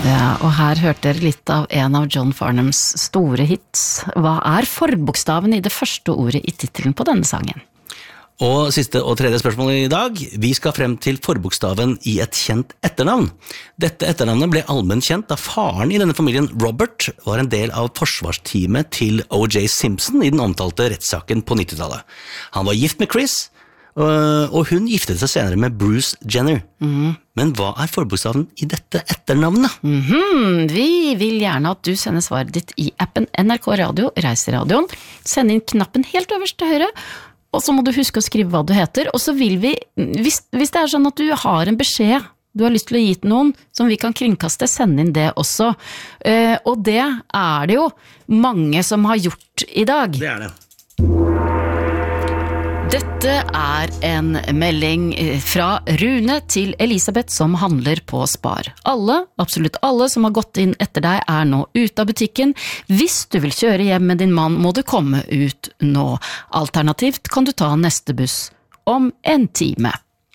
Ja, og her hørte dere litt av en av John Farnhams store hits. Hva forbokstaven i det første ordet i titelen på denne sangen? Og siste og tredje spørsmål i dag. Vi skal frem til forbokstaven i et kjent etternavn. Dette etternavnet ble allment kjent da faren i denne familien, Robert, var en del av forsvarsteamet til O.J. Simpson i den omtalte rettssaken på 90-tallet. Han var gift med Chris, og hun giftet seg senere med Bruce Jenner. Men hva forbokstaven i dette etternavnet? Vi vil gjerne at du sender svaret ditt i appen NRK Radio, Reiseradioen. Send inn knappen helt øverst til høyre, og så må du huske å skrive hva du heter, og så vil vi, hvis det sånn at du har en beskjed du har lyst til å gi til noen, som vi kan kringkaste, send inn det også. Og det det jo mange som har gjort i dag. Det det. Dette en melding fra Rune til Elisabeth som handler på Spar. Absolutt alle som har gått inn etter deg nå ute av butikken. Hvis du vil kjøre hjem med din mann, må du komme ut nå. Alternativt kan du ta neste buss om en time.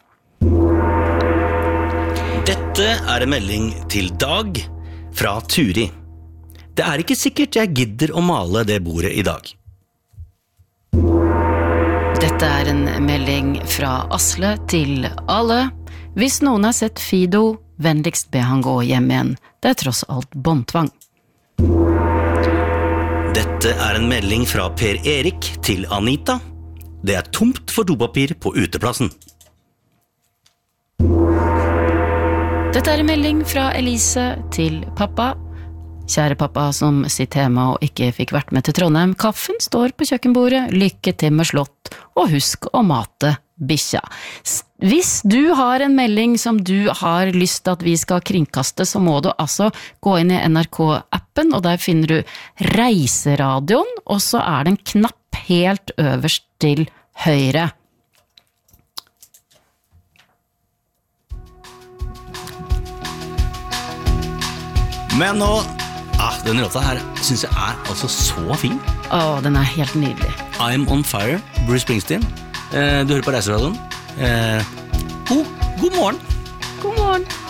Dette en melding til Dag fra Turi. Det ikke sikkert jeg gidder å male det bordet i dag. Dette en melding fra Asle til alle. Hvis noen har sett Fido, vennligst be han gå hjem igjen. Det tross alt båndtvang. Dette en melding fra Per Erik til Anita. Det tomt for dopapir på uteplassen. Dette en melding fra Elise til pappa. Kjære pappa som sitter hjemme og ikke fikk vært med til Trondheim, kaffen står på kjøkkenbordet, lykke til med slått, og husk å mate bikkja. Hvis du har en melding som du har lyst til at vi skal kringkaste, så må du altså gå inn i NRK-appen, og der finner du Reiseradioen, og så det en knapp helt øverst til høyre. Men nå denne låta her synes jeg altså så fin. Den helt nydelig. I'm on fire, Bruce Springsteen. Du hører på Reiseradioen. God morgen. God morgen.